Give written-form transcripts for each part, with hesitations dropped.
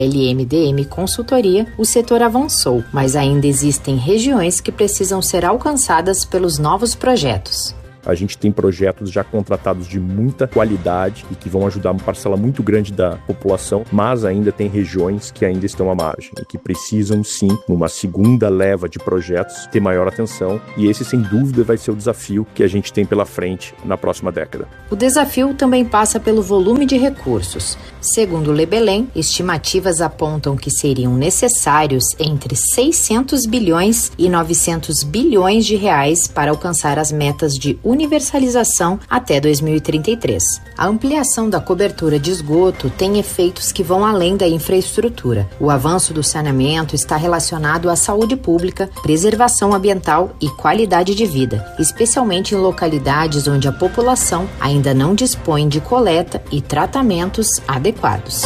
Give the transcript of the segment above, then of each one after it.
LMDM Consultoria, o setor avançou, mas ainda existem regiões que precisam ser alcançadas pelos novos projetos. A gente tem projetos já contratados de muita qualidade e que vão ajudar uma parcela muito grande da população, mas ainda tem regiões que ainda estão à margem e que precisam sim, numa segunda leva de projetos, ter maior atenção, e esse sem dúvida vai ser o desafio que a gente tem pela frente na próxima década. O desafio também passa pelo volume de recursos. Segundo o Lebelém, estimativas apontam que seriam necessários entre 600 bilhões e 900 bilhões de reais para alcançar as metas de universalização até 2033. A ampliação da cobertura de esgoto tem efeitos que vão além da infraestrutura. O avanço do saneamento está relacionado à saúde pública, preservação ambiental e qualidade de vida, especialmente em localidades onde a população ainda não dispõe de coleta e tratamentos adequados.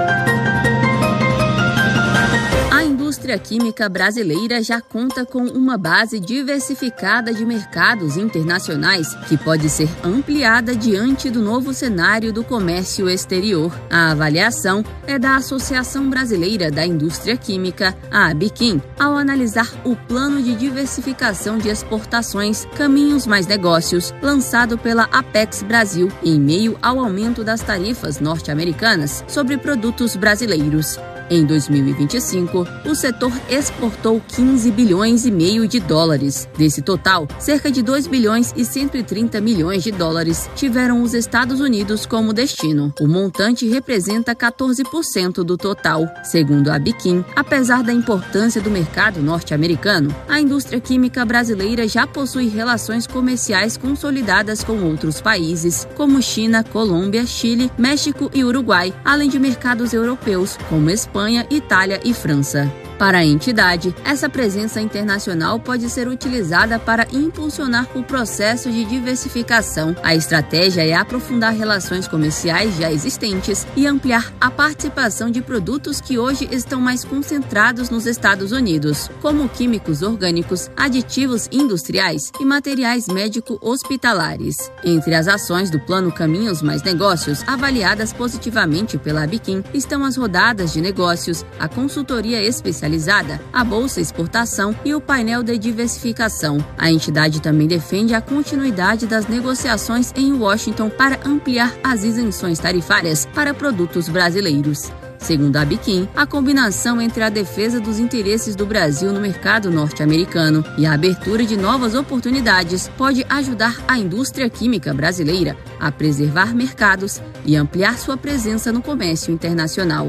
A indústria química brasileira já conta com uma base diversificada de mercados internacionais que pode ser ampliada diante do novo cenário do comércio exterior. A avaliação é da Associação Brasileira da Indústria Química, a ABIQUIM, ao analisar o Plano de Diversificação de Exportações Caminhos Mais Negócios, lançado pela Apex Brasil, em meio ao aumento das tarifas norte-americanas sobre produtos brasileiros. Em 2025, o setor exportou 15 bilhões e meio de dólares. Desse total, cerca de 2 bilhões e 130 milhões de dólares tiveram os Estados Unidos como destino. O montante representa 14% do total. Segundo a ABIQUIM, apesar da importância do mercado norte-americano, a indústria química brasileira já possui relações comerciais consolidadas com outros países, como China, Colômbia, Chile, México e Uruguai, além de mercados europeus, como Espanha, Itália e França. Para a entidade, essa presença internacional pode ser utilizada para impulsionar o processo de diversificação. A estratégia é aprofundar relações comerciais já existentes e ampliar a participação de produtos que hoje estão mais concentrados nos Estados Unidos, como químicos orgânicos, aditivos industriais e materiais médico-hospitalares. Entre as ações do Plano Caminhos Mais Negócios, avaliadas positivamente pela ABIQUIM, estão as rodadas de negócios, a consultoria especializada, a Bolsa Exportação e o painel de diversificação. A entidade também defende a continuidade das negociações em Washington para ampliar as isenções tarifárias para produtos brasileiros. Segundo a ABIQUIM, a combinação entre a defesa dos interesses do Brasil no mercado norte-americano e a abertura de novas oportunidades pode ajudar a indústria química brasileira a preservar mercados e ampliar sua presença no comércio internacional.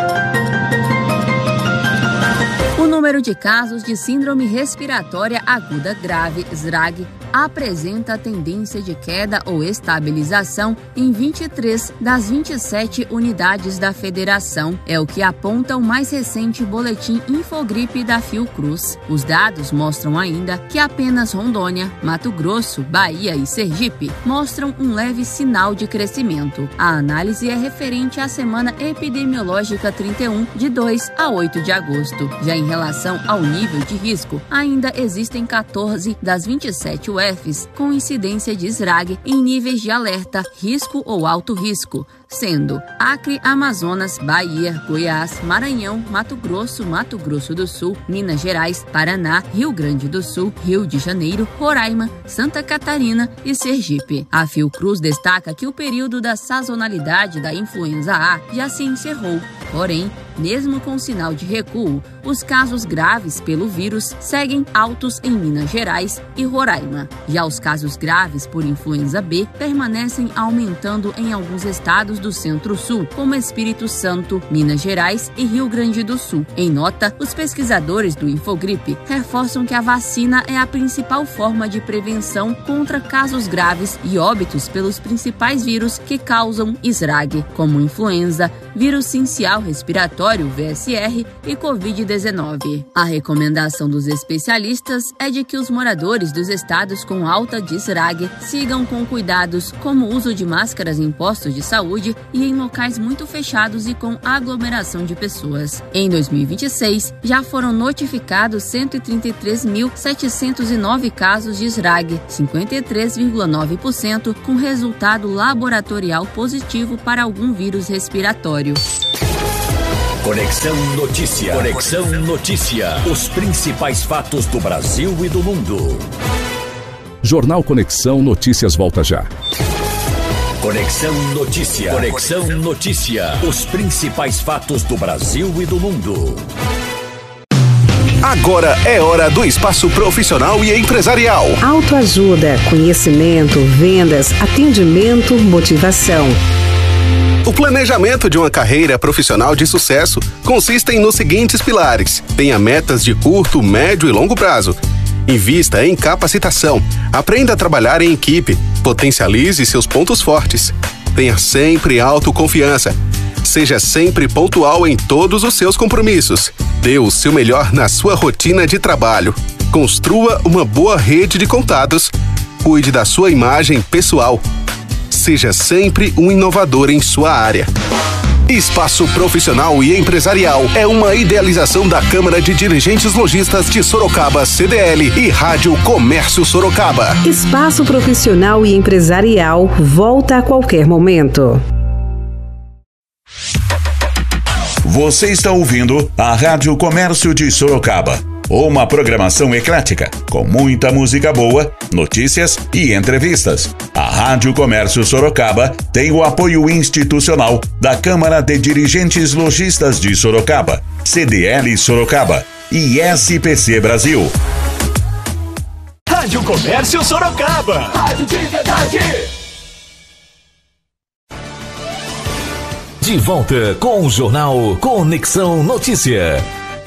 O número de casos de síndrome respiratória aguda grave, SRAG, apresenta tendência de queda ou estabilização em 23 das 27 unidades da federação. É o que aponta o mais recente boletim Infogripe da Fiocruz. Os dados mostram ainda que apenas Rondônia, Mato Grosso, Bahia e Sergipe mostram um leve sinal de crescimento. A análise é referente à semana epidemiológica 31, de 2 a 8 de agosto. Já em relação ao nível de risco, ainda existem 14 das 27 UFs com incidência de SRAG em níveis de alerta, risco ou alto risco, sendo Acre, Amazonas, Bahia, Goiás, Maranhão, Mato Grosso do Sul, Minas Gerais, Paraná, Rio Grande do Sul, Rio de Janeiro, Roraima, Santa Catarina e Sergipe. A Fiocruz destaca que o período da sazonalidade da influenza A já se encerrou, porém, mesmo com sinal de recuo, os casos graves pelo vírus seguem altos em Minas Gerais e Roraima. Já os casos graves por influenza B permanecem aumentando em alguns estados do Centro-Sul, como Espírito Santo, Minas Gerais e Rio Grande do Sul. Em nota, os pesquisadores do Infogripe reforçam que a vacina é a principal forma de prevenção contra casos graves e óbitos pelos principais vírus que causam SRAG, como influenza, vírus sincial respiratório, VSR e Covid-19. A recomendação dos especialistas é de que os moradores dos estados com alta de SRAG sigam com cuidados, como o uso de máscaras em postos de saúde e em locais muito fechados e com aglomeração de pessoas. Em 2026, já foram notificados 133.709 casos de SRAG, 53,9% com resultado laboratorial positivo para algum vírus respiratório. Conexão Notícia. Conexão Notícia. Os principais fatos do Brasil e do mundo. Jornal Conexão Notícias volta já. Conexão Notícia. Conexão Notícia. Os principais fatos do Brasil e do mundo. Agora é hora do espaço profissional e empresarial. Autoajuda, conhecimento, vendas, atendimento, motivação. O planejamento de uma carreira profissional de sucesso consiste nos seguintes pilares. Tenha metas de curto, médio e longo prazo. Invista em capacitação. Aprenda a trabalhar em equipe. Potencialize seus pontos fortes. Tenha sempre autoconfiança. Seja sempre pontual em todos os seus compromissos. Dê o seu melhor na sua rotina de trabalho. Construa uma boa rede de contatos. Cuide da sua imagem pessoal. Seja sempre um inovador em sua área. Espaço Profissional e Empresarial é uma idealização da Câmara de Dirigentes Lojistas de Sorocaba, CDL, e Rádio Comércio Sorocaba. Espaço Profissional e Empresarial volta a qualquer momento. Você está ouvindo a Rádio Comércio de Sorocaba. Uma programação eclética, com muita música boa, notícias e entrevistas. A Rádio Comércio Sorocaba tem o apoio institucional da Câmara de Dirigentes Lojistas de Sorocaba, CDL Sorocaba e SPC Brasil. Rádio Comércio Sorocaba. Rádio de verdade. De volta com o Jornal Conexão Notícia.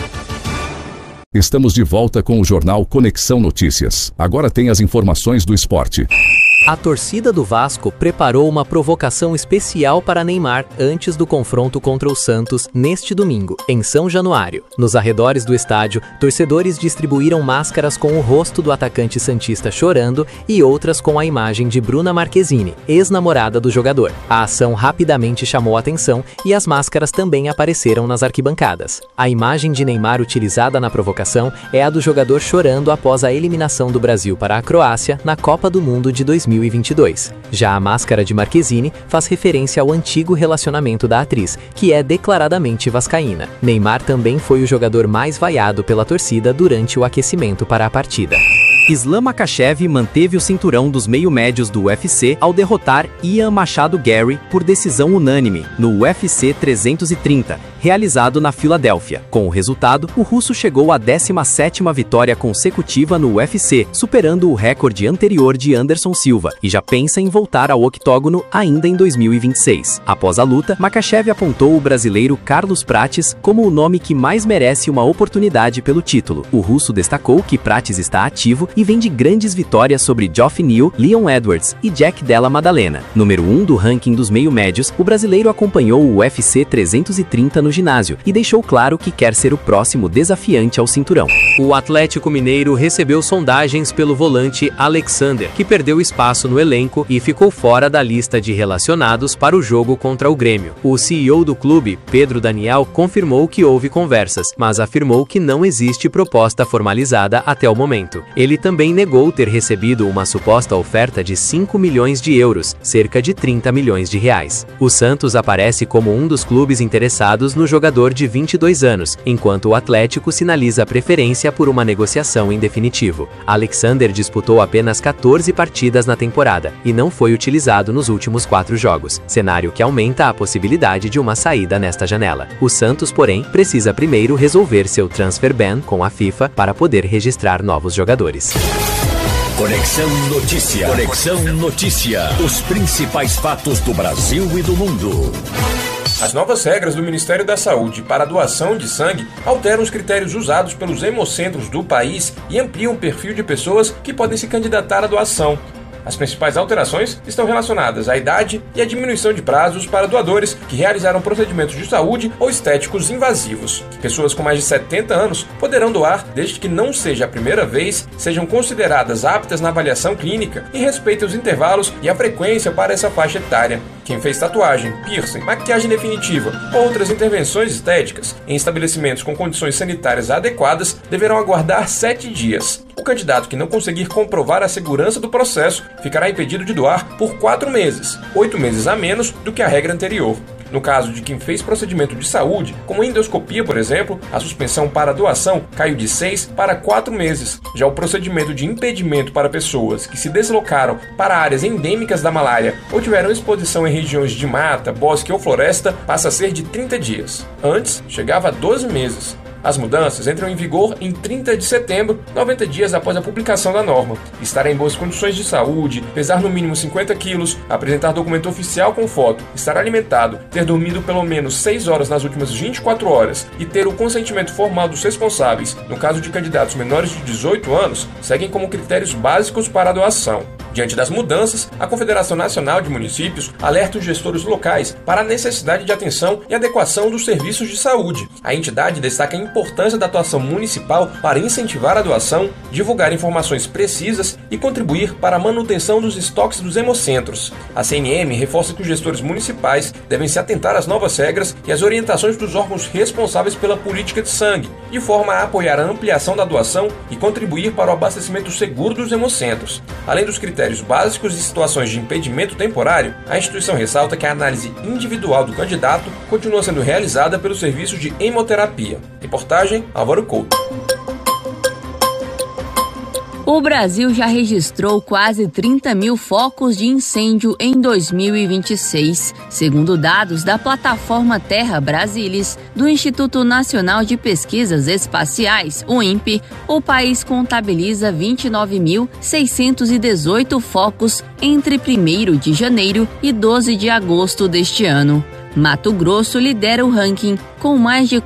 Estamos de volta com o Jornal Conexão Notícias. Agora tem as informações do esporte. A torcida do Vasco preparou uma provocação especial para Neymar antes do confronto contra o Santos neste domingo, em São Januário. Nos arredores do estádio, torcedores distribuíram máscaras com o rosto do atacante santista chorando e outras com a imagem de Bruna Marquezine, ex-namorada do jogador. A ação rapidamente chamou a atenção e as máscaras também apareceram nas arquibancadas. A imagem de Neymar utilizada na provocação é a do jogador chorando após a eliminação do Brasil para a Croácia na Copa do Mundo de 2022. Já a máscara de Marquezine faz referência ao antigo relacionamento da atriz, que é declaradamente vascaína. Neymar também foi o jogador mais vaiado pela torcida durante o aquecimento para a partida. Islam Makhachev manteve o cinturão dos meio-médios do UFC ao derrotar Ian Machado Garry por decisão unânime no UFC 330, realizado na Filadélfia. Com o resultado, o russo chegou à 17ª vitória consecutiva no UFC, superando o recorde anterior de Anderson Silva, e já pensa em voltar ao octógono ainda em 2026. Após a luta, Makhachev apontou o brasileiro Carlos Prates como o nome que mais merece uma oportunidade pelo título. O russo destacou que Prates está ativo e vem de grandes vitórias sobre Geoff Neal, Leon Edwards e Jack Della Maddalena. Número 1 do ranking dos meio-médios, o brasileiro acompanhou o UFC 330 no ginásio e deixou claro que quer ser o próximo desafiante ao cinturão. O Atlético Mineiro recebeu sondagens pelo volante Alexander, que perdeu espaço no elenco e ficou fora da lista de relacionados para o jogo contra o Grêmio. O CEO do clube, Pedro Daniel, confirmou que houve conversas, mas afirmou que não existe proposta formalizada até o momento. Ele também negou ter recebido uma suposta oferta de 5 milhões de euros, cerca de 30 milhões de reais. O Santos aparece como um dos clubes interessados no jogador de 22 anos, enquanto o Atlético sinaliza preferência por uma negociação em definitivo. Alexander disputou apenas 14 partidas na temporada e não foi utilizado nos últimos 4 jogos, cenário que aumenta a possibilidade de uma saída nesta janela. O Santos, porém, precisa primeiro resolver seu transfer ban com a FIFA para poder registrar novos jogadores. Conexão Notícia. Conexão Notícia. Os principais fatos do Brasil e do mundo. As novas regras do Ministério da Saúde para a doação de sangue alteram os critérios usados pelos hemocentros do país e ampliam o perfil de pessoas que podem se candidatar à doação. As principais alterações estão relacionadas à idade e à diminuição de prazos para doadores que realizaram procedimentos de saúde ou estéticos invasivos. Pessoas com mais de 70 anos poderão doar desde que não seja a primeira vez, sejam consideradas aptas na avaliação clínica e respeitem os intervalos e a frequência para essa faixa etária. Quem fez tatuagem, piercing, maquiagem definitiva ou outras intervenções estéticas em estabelecimentos com condições sanitárias adequadas deverão aguardar 7 dias. O candidato que não conseguir comprovar a segurança do processo ficará impedido de doar por 4 meses, 8 meses a menos do que a regra anterior. No caso de quem fez procedimento de saúde, como endoscopia, por exemplo, a suspensão para doação caiu de 6 para 4 meses. Já o procedimento de impedimento para pessoas que se deslocaram para áreas endêmicas da malária ou tiveram exposição em regiões de mata, bosque ou floresta passa a ser de 30 dias. Antes, chegava a 12 meses. As mudanças entram em vigor em 30 de setembro, 90 dias após a publicação da norma. Estar em boas condições de saúde, pesar no mínimo 50 quilos, apresentar documento oficial com foto, estar alimentado, ter dormido pelo menos 6 horas nas últimas 24 horas e ter o consentimento formal dos responsáveis, no caso de candidatos menores de 18 anos, seguem como critérios básicos para a doação. Diante das mudanças, a Confederação Nacional de Municípios alerta os gestores locais para a necessidade de atenção e adequação dos serviços de saúde. A entidade destaca a importância da atuação municipal para incentivar a doação, divulgar informações precisas e contribuir para a manutenção dos estoques dos hemocentros. A CNM reforça que os gestores municipais devem se atentar às novas regras e às orientações dos órgãos responsáveis pela política de sangue, de forma a apoiar a ampliação da doação e contribuir para o abastecimento seguro dos hemocentros. Além dos critérios básicos e situações de impedimento temporário, a instituição ressalta que a análise individual do candidato continua sendo realizada pelo serviço de hemoterapia. Reportagem Álvaro Couto. O Brasil já registrou quase 30 mil focos de incêndio em 2026, segundo dados da plataforma Terra Brasilis do Instituto Nacional de Pesquisas Espaciais, o INPE. O país contabiliza 29.618 focos entre 1º de janeiro e 12 de agosto deste ano. Mato Grosso lidera o ranking com mais de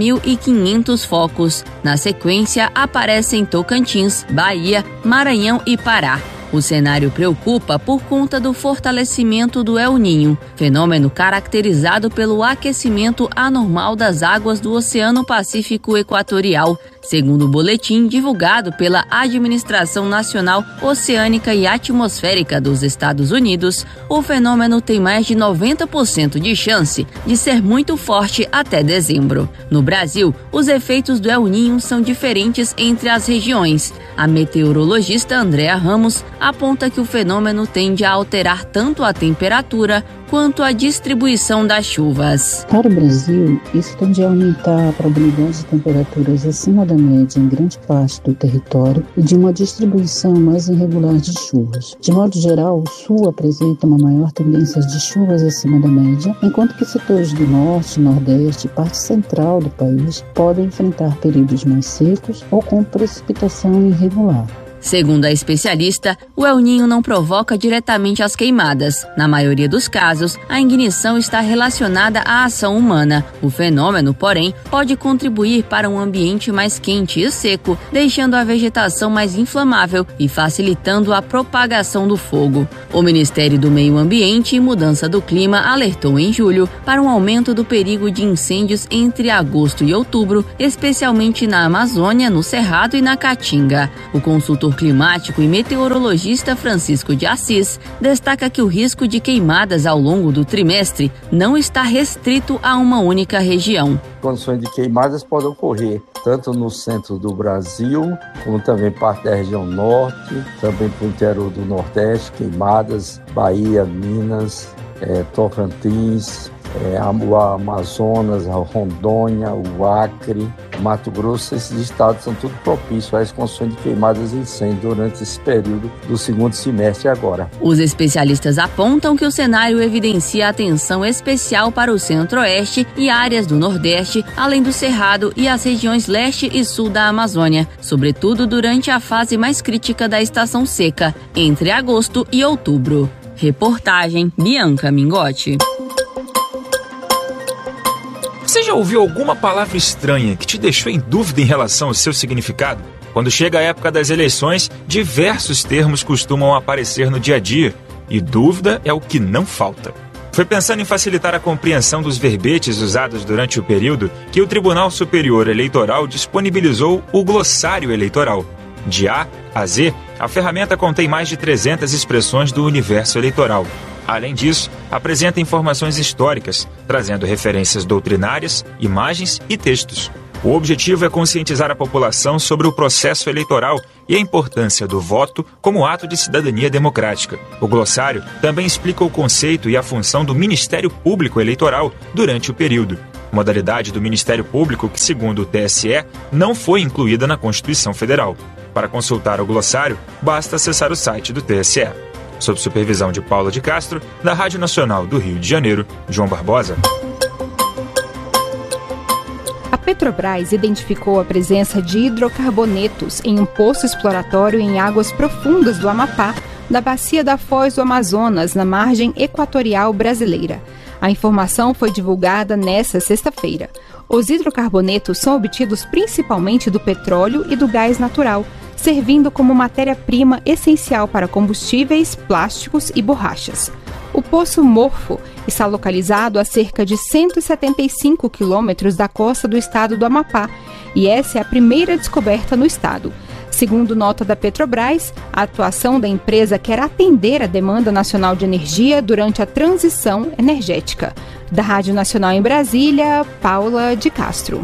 4.500 focos. Na sequência, aparecem Tocantins, Bahia, Maranhão e Pará. O cenário preocupa por conta do fortalecimento do El Niño, fenômeno caracterizado pelo aquecimento anormal das águas do Oceano Pacífico Equatorial. Segundo o boletim divulgado pela Administração Nacional Oceânica e Atmosférica dos Estados Unidos, o fenômeno tem mais de 90% de chance de ser muito forte até dezembro. No Brasil, os efeitos do El Niño são diferentes entre as regiões. A meteorologista Andréa Ramos aponta que o fenômeno tende a alterar tanto a temperatura quanto a distribuição das chuvas. Para o Brasil, isso tende a aumentar a probabilidade de temperaturas acima da média em grande parte do território e de uma distribuição mais irregular de chuvas. De modo geral, o Sul apresenta uma maior tendência de chuvas acima da média, enquanto que setores do Norte, Nordeste e parte central do país podem enfrentar períodos mais secos ou com precipitação irregular. Segundo a especialista, o El Niño não provoca diretamente as queimadas. Na maioria dos casos, a ignição está relacionada à ação humana. O fenômeno, porém, pode contribuir para um ambiente mais quente e seco, deixando a vegetação mais inflamável e facilitando a propagação do fogo. O Ministério do Meio Ambiente e Mudança do Clima alertou em julho para um aumento do perigo de incêndios entre agosto e outubro, especialmente na Amazônia, no Cerrado e na Caatinga. O consultor climático e meteorologista Francisco de Assis destaca que o risco de queimadas ao longo do trimestre não está restrito a uma única região. Condições de queimadas podem ocorrer tanto no centro do Brasil, como também parte da região norte, também para o interior do Nordeste, queimadas, Bahia, Minas, Tocantins, o Amazonas, a Rondônia, o Acre, Mato Grosso. Esses estados são tudo propícios às condições de queimadas e incêndio durante esse período do segundo semestre agora. Os especialistas apontam que o cenário evidencia atenção especial para o Centro-Oeste e áreas do Nordeste, além do Cerrado e as regiões Leste e Sul da Amazônia, sobretudo durante a fase mais crítica da estação seca, entre agosto e outubro. Reportagem Bianca Mingotti. Você já ouviu alguma palavra estranha que te deixou em dúvida em relação ao seu significado? Quando chega a época das eleições, diversos termos costumam aparecer no dia a dia, e dúvida é o que não falta. Foi pensando em facilitar a compreensão dos verbetes usados durante o período que o Tribunal Superior Eleitoral disponibilizou o Glossário Eleitoral. De A a Z, a ferramenta contém mais de 300 expressões do universo eleitoral. Além disso, apresenta informações históricas, trazendo referências doutrinárias, imagens e textos. O objetivo é conscientizar a população sobre o processo eleitoral e a importância do voto como ato de cidadania democrática. O glossário também explica o conceito e a função do Ministério Público Eleitoral durante o período. Modalidade do Ministério Público que, segundo o TSE, não foi incluída na Constituição Federal. Para consultar o glossário, basta acessar o site do TSE. Sob supervisão de Paula de Castro, da Rádio Nacional do Rio de Janeiro, João Barbosa. A Petrobras identificou a presença de hidrocarbonetos em um poço exploratório em águas profundas do Amapá, da bacia da Foz do Amazonas, na margem equatorial brasileira. A informação foi divulgada nesta sexta-feira. Os hidrocarbonetos são obtidos principalmente do petróleo e do gás natural, servindo como matéria-prima essencial para combustíveis, plásticos e borrachas. O Poço Morfo está localizado a cerca de 175 quilômetros da costa do estado do Amapá, e essa é a primeira descoberta no estado. Segundo nota da Petrobras, a atuação da empresa quer atender a demanda nacional de energia durante a transição energética. Da Rádio Nacional em Brasília, Paula de Castro.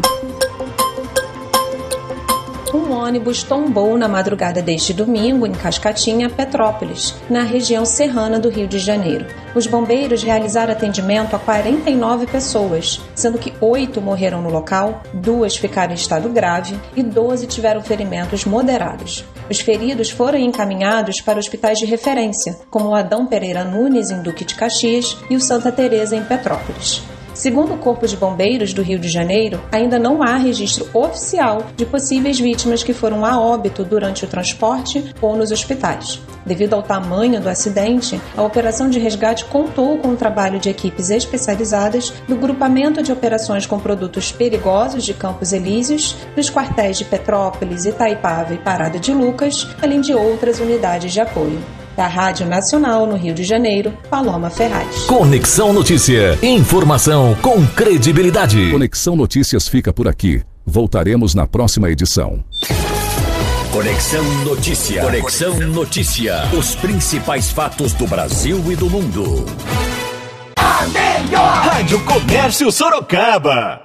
Um ônibus tombou na madrugada deste domingo em Cascatinha, Petrópolis, na região serrana do Rio de Janeiro. Os bombeiros realizaram atendimento a 49 pessoas, sendo que 8 morreram no local, 2 ficaram em estado grave e 12 tiveram ferimentos moderados. Os feridos foram encaminhados para hospitais de referência, como o Adão Pereira Nunes, em Duque de Caxias, e o Santa Teresa, em Petrópolis. Segundo o Corpo de Bombeiros do Rio de Janeiro, ainda não há registro oficial de possíveis vítimas que foram a óbito durante o transporte ou nos hospitais. Devido ao tamanho do acidente, a operação de resgate contou com o trabalho de equipes especializadas do Grupamento de Operações com Produtos Perigosos de Campos Elíseos, dos quartéis de Petrópolis, Itaipava e Parada de Lucas, além de outras unidades de apoio. Da Rádio Nacional no Rio de Janeiro, Paloma Ferraz. Conexão Notícia. Informação com credibilidade. Conexão Notícias fica por aqui. Voltaremos na próxima edição. Conexão Notícia. Conexão Notícia. Os principais fatos do Brasil e do mundo. A melhor Rádio Comércio Sorocaba.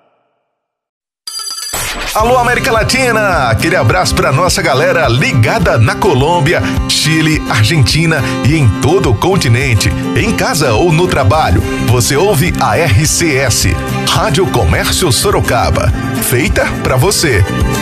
Alô, América Latina! Aquele abraço pra nossa galera ligada na Colômbia, Chile, Argentina e em todo o continente. Em casa ou no trabalho, você ouve a RCS, Rádio Comércio Sorocaba. Feita pra você.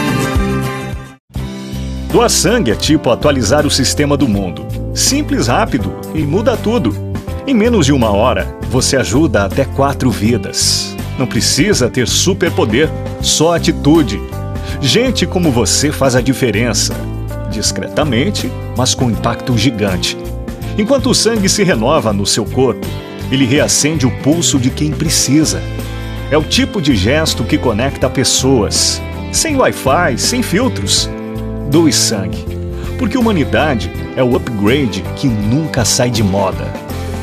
Doar sangue é tipo atualizar o sistema do mundo. Simples, rápido e muda tudo. Em menos de 1 hora, você ajuda até 4 vidas. Não precisa ter superpoder, só atitude. Gente como você faz a diferença. Discretamente, mas com impacto gigante. Enquanto o sangue se renova no seu corpo, ele reacende o pulso de quem precisa. É o tipo de gesto que conecta pessoas. Sem Wi-Fi, sem filtros. Doe sangue. Porque humanidade é o upgrade que nunca sai de moda.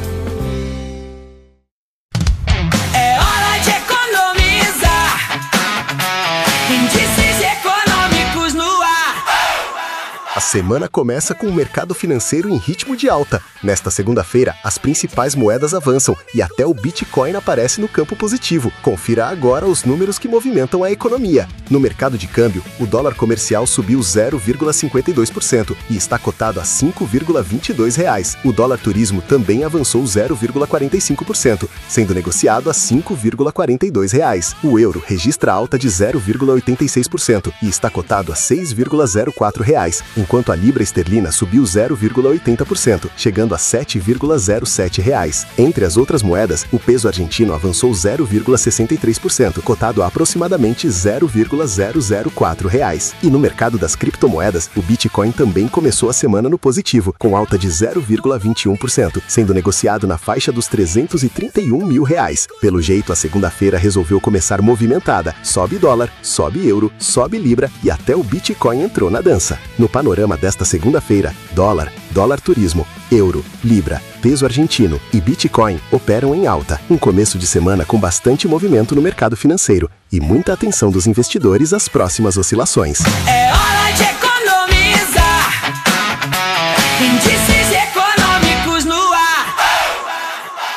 A semana começa com o mercado financeiro em ritmo de alta. Nesta segunda-feira, as principais moedas avançam e até o Bitcoin aparece no campo positivo. Confira agora os números que movimentam a economia. No mercado de câmbio, o dólar comercial subiu 0,52% e está cotado a R$ 5,22. O dólar turismo também avançou 0,45%, sendo negociado a R$ 5,42. O euro registra alta de 0,86% e está cotado a R$ 6,04, enquanto a libra esterlina subiu 0,80%, chegando a R$ 7,07. Entre as outras moedas, o peso argentino avançou 0,63%, cotado a aproximadamente R$ 0,004. E no mercado das criptomoedas, o Bitcoin também começou a semana no positivo, com alta de 0,21%, sendo negociado na faixa dos R$ 331 mil. Pelo jeito, a segunda-feira resolveu começar movimentada. Sobe dólar, sobe euro, sobe libra e até o Bitcoin entrou na dança. No panorama desta segunda-feira, dólar turismo, euro, libra, peso argentino e Bitcoin operam em alta. Um começo de semana com bastante movimento no mercado financeiro e muita atenção dos investidores às próximas oscilações. É hora de economizar. Índices econômicos no ar.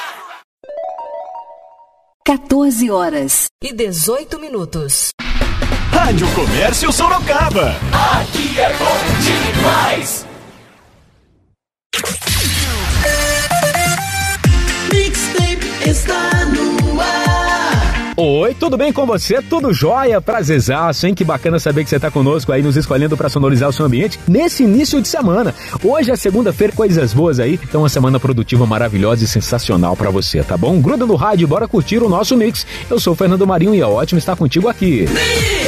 14 horas e 18 minutos. Rádio Comércio Sorocaba. Aqui é bom demais. Mixtape está no ar. Oi, tudo bem com você? Tudo jóia? Prazerzaço, hein? Que bacana saber que você tá conosco aí, nos escolhendo para sonorizar o seu ambiente nesse início de semana. Hoje é segunda-feira, coisas boas aí. Então, uma semana produtiva maravilhosa e sensacional para você, tá bom? Gruda no rádio e bora curtir o nosso mix. Eu sou o Fernando Marinho e é ótimo estar contigo aqui.